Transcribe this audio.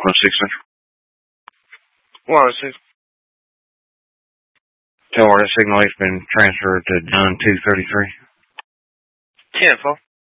1-6 Central. Wireless 6. Tell her the signal has been transferred to Dunn 233. 10-4.